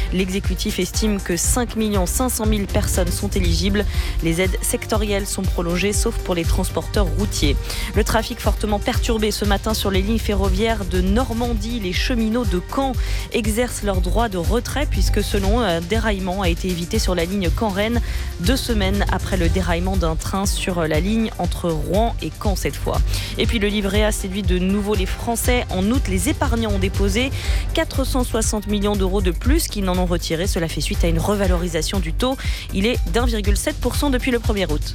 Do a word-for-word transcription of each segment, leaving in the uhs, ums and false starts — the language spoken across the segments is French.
L'exécutif estime que cinq millions cinq cent mille personnes sont éligibles. Les aides sectorielles sont prolongées, sauf pour les transporteurs routiers. Le trafic fortement perturbé ce matin sur les lignes ferroviaires de Normandie. Les cheminots de Caen exercent leur droit de retrait puisque selon eux, un déraillement a été évité sur la ligne Caen-Rennes deux semaines après le déraillement d'un train sur la ligne entre Rouen et Caen cette fois. Et puis le livret A séduit de nouveau les Français. En août, les épargnants ont déposé quatre cent soixante millions d'euros de plus qu'ils n'en ont retiré. Cela fait suite à une revalorisation du taux. Il est d'un virgule sept pour cent depuis le premier août.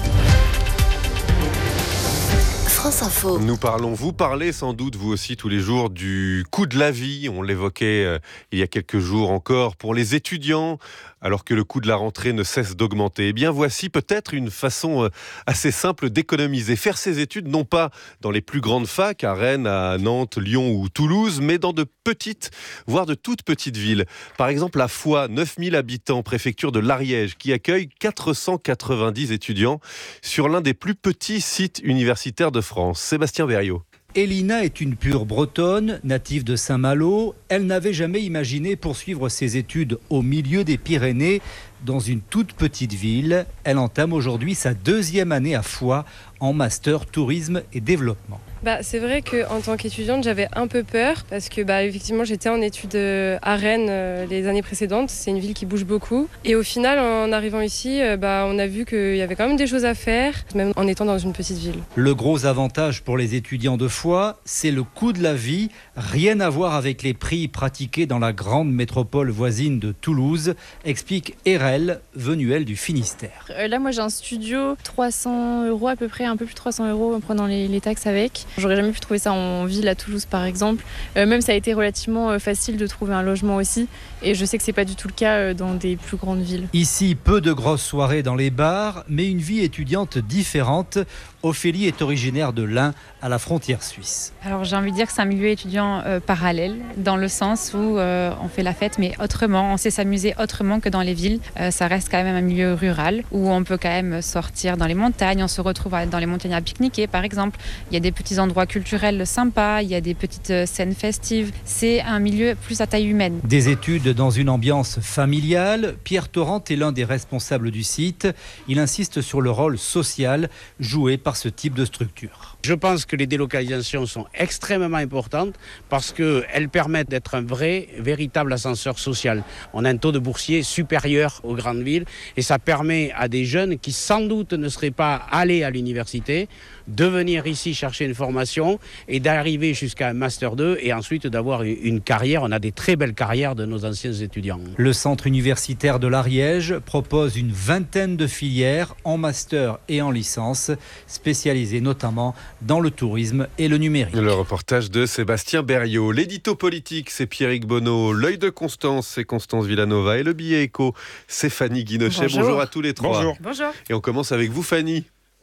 France Info. Nous parlons, vous parlez sans doute vous aussi tous les jours du coût de la vie. On l'évoquait euh, il y a quelques jours encore pour les étudiants, alors que le coût de la rentrée ne cesse d'augmenter. Eh bien voici peut-être une façon euh, assez simple d'économiser. Faire ses études non pas dans les plus grandes facs, à Rennes, à Nantes, Lyon ou Toulouse, mais dans de petites, voire de toutes petites villes. Par exemple à Foix, neuf mille habitants, préfecture de l'Ariège, qui accueille quatre cent quatre-vingt-dix étudiants sur l'un des plus petits sites universitaires de France. Sébastien Berriot. Elina est une pure bretonne, native de Saint-Malo. Elle n'avait jamais imaginé poursuivre ses études au milieu des Pyrénées, dans une toute petite ville. Elle entame aujourd'hui sa deuxième année à Foix en master tourisme et développement. Bah, c'est vrai qu'en tant qu'étudiante, j'avais un peu peur parce que bah, effectivement, j'étais en études à Rennes euh, les années précédentes. C'est une ville qui bouge beaucoup. Et au final, en arrivant ici, euh, bah, on a vu qu'il y avait quand même des choses à faire, même en étant dans une petite ville. Le gros avantage pour les étudiants de Foix, c'est le coût de la vie. Rien à voir avec les prix pratiqués dans la grande métropole voisine de Toulouse, explique Erel, venue elle du Finistère. Euh, là, moi, j'ai un studio, trois cents euros à peu près, un peu plus de trois cents euros en prenant les, les taxes avec. J'aurais jamais pu trouver ça en ville à Toulouse par exemple. Euh, même ça a été relativement euh, facile de trouver un logement aussi. Et je sais que c'est pas du tout le cas euh, dans des plus grandes villes. Ici, peu de grosses soirées dans les bars, mais une vie étudiante différente. Ophélie est originaire de l'Ain, à la frontière suisse. Alors j'ai envie de dire que c'est un milieu étudiant euh, parallèle, dans le sens où euh, on fait la fête, mais autrement, on sait s'amuser autrement que dans les villes. Euh, ça reste quand même un milieu rural, où on peut quand même sortir dans les montagnes, on se retrouve dans les montagnes à pique-niquer par exemple. Il y a des petits endroits culturels sympas, il y a des petites scènes festives. C'est un milieu plus à taille humaine. Des études dans une ambiance familiale. Pierre Torrent est l'un des responsables du site. Il insiste sur le rôle social joué par ce type de structure. Je pense que les délocalisations sont extrêmement importantes parce qu'elles permettent d'être un vrai, véritable ascenseur social. On a un taux de boursiers supérieur aux grandes villes et ça permet à des jeunes qui sans doute ne seraient pas allés à l'université de venir ici chercher une formation et d'arriver jusqu'à un master deux et ensuite d'avoir une carrière. On a des très belles carrières de nos anciens étudiants. Le centre universitaire de l'Ariège propose une vingtaine de filières en master et en licence, spécialisées notamment dans le tourisme et le numérique. Le reportage de Sébastien Berriot. L'édito politique, c'est Pierrick Bonneau. L'œil de Constance, c'est Constance Villanova. Et le billet éco, c'est Fanny Guinochet. Bonjour. Bonjour à tous les trois. Bonjour. Bonjour. Et on commence avec vous, Fanny.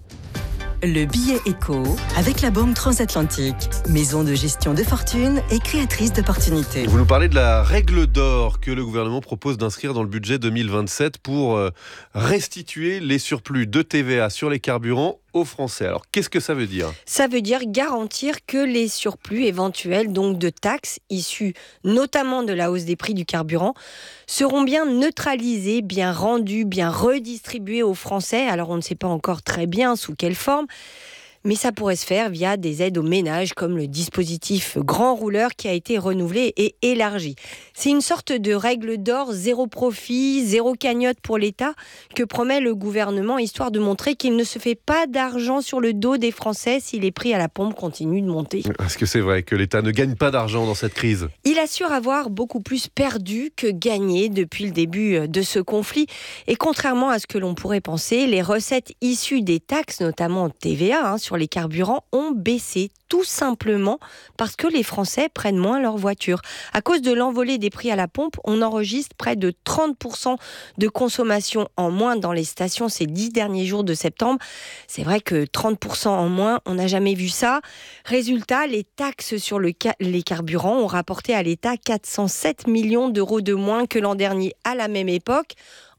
Le billet éco avec la Banque Transatlantique, maison de gestion de fortune et créatrice d'opportunités. Vous nous parlez de la règle d'or que le gouvernement propose d'inscrire dans le budget deux mille vingt-sept pour euh, restituer les surplus de T V A sur les carburants aux Français. Alors, qu'est-ce que ça veut dire ? Ça veut dire garantir que les surplus éventuels, donc de taxes issus notamment de la hausse des prix du carburant, seront bien neutralisés, bien rendus, bien redistribués aux Français. Alors, on ne sait pas encore très bien sous quelle forme, mais ça pourrait se faire via des aides aux ménages, comme le dispositif Grand Rouleur qui a été renouvelé et élargi. C'est une sorte de règle d'or, zéro profit, zéro cagnotte pour l'État, que promet le gouvernement, histoire de montrer qu'il ne se fait pas d'argent sur le dos des Français si les prix à la pompe continuent de monter. Est-ce que c'est vrai que l'État ne gagne pas d'argent dans cette crise ? Il assure avoir beaucoup plus perdu que gagné depuis le début de ce conflit. Et contrairement à ce que l'on pourrait penser, les recettes issues des taxes, notamment T V A, hein, sur les carburants, ont baissé tout simplement parce que les Français prennent moins leur voiture. À cause de l'envolée des prix à la pompe, on enregistre près de trente pour cent de consommation en moins dans les stations ces dix derniers jours de septembre. C'est vrai que trente pour cent en moins, on n'a jamais vu ça. Résultat, les taxes sur le ca- les carburants ont rapporté à l'État quatre cent sept millions d'euros de moins que l'an dernier à la même époque.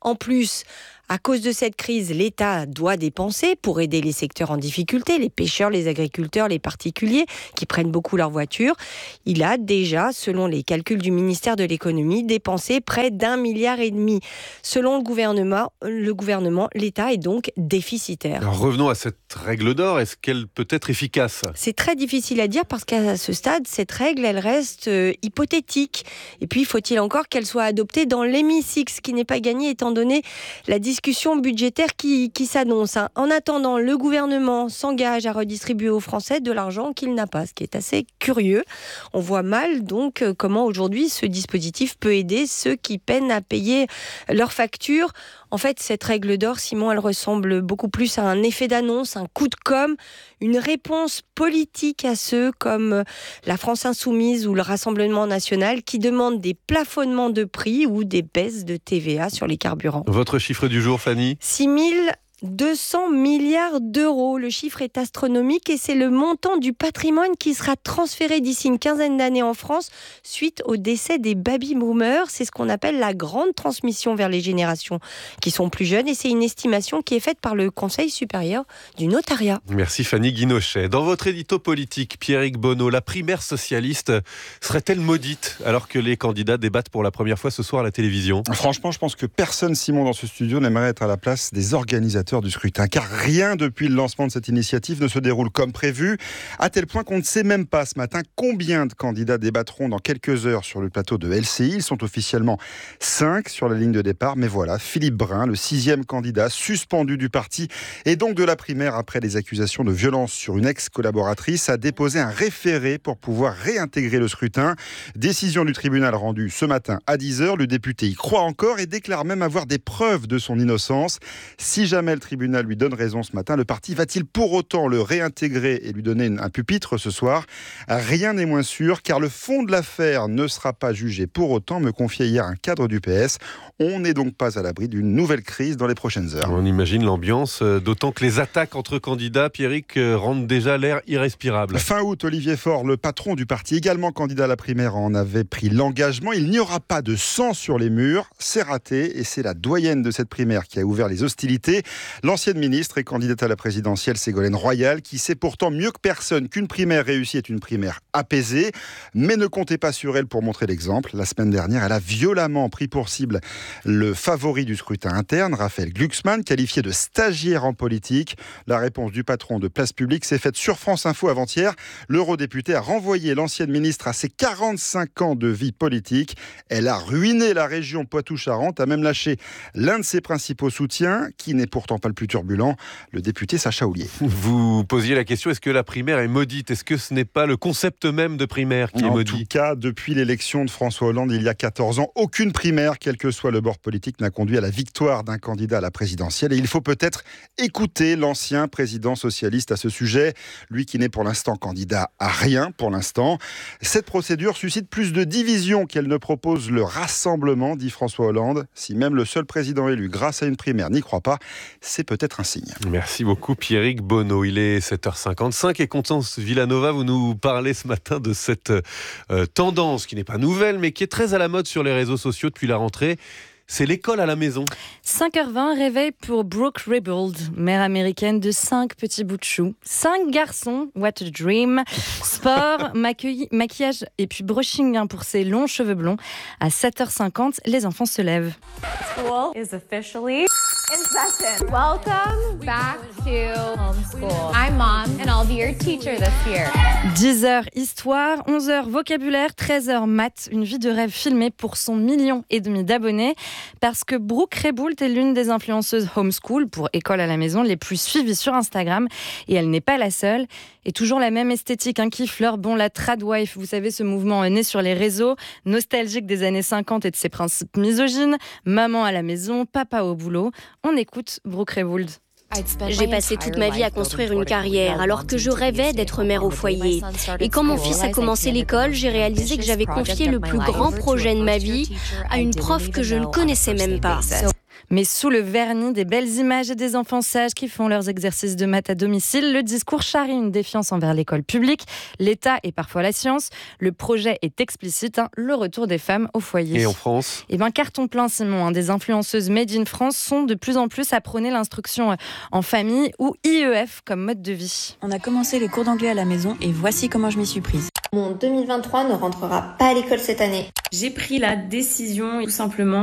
En plus, à cause de cette crise, l'État doit dépenser pour aider les secteurs en difficulté, les pêcheurs, les agriculteurs, les particuliers qui prennent beaucoup leur voiture. Il a déjà, selon les calculs du ministère de l'économie, dépensé près d'un milliard et demi. Selon le gouvernement, le gouvernement, l'État est donc déficitaire. Alors revenons à cette règle d'or. Est-ce qu'elle peut être efficace ? C'est très difficile à dire parce qu'à ce stade, cette règle, elle reste euh, hypothétique. Et puis, faut-il encore qu'elle soit adoptée dans l'hémicycle, ce qui n'est pas gagné étant donné la discussion budgétaire qui, qui s'annonce. Hein. En attendant, le gouvernement s'engage à redistribuer aux Français de l'argent qu'il n'a pas, ce qui est assez curieux. On voit mal donc comment aujourd'hui ce dispositif peut aider ceux qui peinent à payer leurs factures. En fait, cette règle d'or, Simon, elle ressemble beaucoup plus à un effet d'annonce, un coup de com', une réponse politique à ceux comme la France Insoumise ou le Rassemblement National qui demandent des plafonnements de prix ou des baisses de T V A sur les carburants. Votre chiffre du jour, Fanny ? six mille deux cents milliards d'euros. Le chiffre est astronomique et c'est le montant du patrimoine qui sera transféré d'ici une quinzaine d'années en France suite au décès des baby-boomers. C'est ce qu'on appelle la grande transmission vers les générations qui sont plus jeunes et c'est une estimation qui est faite par le Conseil supérieur du notariat. Merci Fanny Guinochet. Dans votre édito politique, Pierrick Bonneau, la primaire socialiste serait-elle maudite alors que les candidats débattent pour la première fois ce soir à la télévision ? Franchement, je pense que personne, Simon, dans ce studio n'aimerait être à la place des organisateurs du scrutin, car rien depuis le lancement de cette initiative ne se déroule comme prévu, à tel point qu'on ne sait même pas ce matin combien de candidats débattront dans quelques heures sur le plateau de L C I. Ils sont officiellement cinq sur la ligne de départ, mais voilà, Philippe Brun, le sixième candidat suspendu du parti et donc de la primaire après les accusations de violence sur une ex-collaboratrice, a déposé un référé pour pouvoir réintégrer le scrutin. Décision du tribunal rendue ce matin à dix heures. Le député y croit encore et déclare même avoir des preuves de son innocence. Si jamais le tribunal lui donne raison ce matin, le parti va-t-il pour autant le réintégrer et lui donner un pupitre ce soir ? Rien n'est moins sûr, car le fond de l'affaire ne sera pas jugé pour autant, me confiait hier un cadre du P S. On n'est donc pas à l'abri d'une nouvelle crise dans les prochaines heures. On imagine l'ambiance, d'autant que les attaques entre candidats, Pierrick, rendent déjà l'air irrespirable. Fin août, Olivier Faure, le patron du parti, également candidat à la primaire, en avait pris l'engagement. Il n'y aura pas de sang sur les murs. C'est raté et c'est la doyenne de cette primaire qui a ouvert les hostilités. L'ancienne ministre et candidate à la présidentielle, Ségolène Royal, qui sait pourtant mieux que personne qu'une primaire réussie est une primaire apaisée. Mais ne comptez pas sur elle pour montrer l'exemple. La semaine dernière, elle a violemment pris pour cible le favori du scrutin interne, Raphaël Glucksmann, qualifié de stagiaire en politique. La réponse du patron de Place Publique s'est faite sur France Info avant-hier. L'eurodéputé a renvoyé l'ancienne ministre à ses quarante-cinq ans de vie politique. Elle a ruiné la région Poitou-Charentes, a même lâché l'un de ses principaux soutiens, qui n'est pourtant pas le plus turbulent, le député Sacha Houlier. Vous posiez la question, est-ce que la primaire est maudite ? Est-ce que ce n'est pas le concept même de primaire qui est en maudit ? En tout cas, depuis l'élection de François Hollande il y a quatorze ans, aucune primaire, quel que soit le bord politique, n'a conduit à la victoire d'un candidat à la présidentielle. Et il faut peut-être écouter l'ancien président socialiste à ce sujet, lui qui n'est pour l'instant candidat à rien pour l'instant. Cette procédure suscite plus de divisions qu'elle ne propose le rassemblement, dit François Hollande. Si même le seul président élu grâce à une primaire n'y croit pas, c'est peut-être un signe. Merci beaucoup Pierrick Bonneau. Il est sept heures cinquante-cinq et Constance Villanova, vous nous parlez ce matin de cette euh, tendance qui n'est pas nouvelle mais qui est très à la mode sur les réseaux sociaux depuis la rentrée. C'est l'école à la maison. cinq heures vingt, réveil pour Brooke Rebgold, mère américaine de cinq petits bouts de chou. Cinq garçons, what a dream. Sport, maquillage et puis brushing hein, pour ses longs cheveux blonds. À sept heures cinquante, les enfants se lèvent. School is officially in session. Welcome back to homeschool. I'm mom and I'll be your teacher this year. dix heures histoire, onze heures vocabulaire, treize heures maths. Une vie de rêve filmée pour son million et demi d'abonnés. Parce que Brooke Rebgold est l'une des influenceuses homeschool pour école à la maison les plus suivies sur Instagram. Et elle n'est pas la seule. Et toujours la même esthétique hein, qui fleure bon la tradwife. Vous savez, ce mouvement né sur les réseaux, nostalgique des années cinquante et de ses principes misogynes. Maman à la maison, papa au boulot. On écoute Brooke Rebgold. J'ai passé toute ma vie à construire une carrière alors que je rêvais d'être mère au foyer. Et quand mon fils a commencé l'école, j'ai réalisé que j'avais confié le plus grand projet de ma vie à une prof que je ne connaissais même pas. Mais sous le vernis des belles images et des enfants sages qui font leurs exercices de maths à domicile, le discours charrie une défiance envers l'école publique, l'État et parfois la science. Le projet est explicite, hein, le retour des femmes au foyer. Et en France ? Eh bien, carton plein, Simon. Hein, des influenceuses made in France sont de plus en plus à prôner l'instruction en famille ou I E F comme mode de vie. On a commencé les cours d'anglais à la maison et voici comment je m'y suis prise. Mon deux mille vingt-trois ne rentrera pas à l'école cette année. J'ai pris la décision tout simplement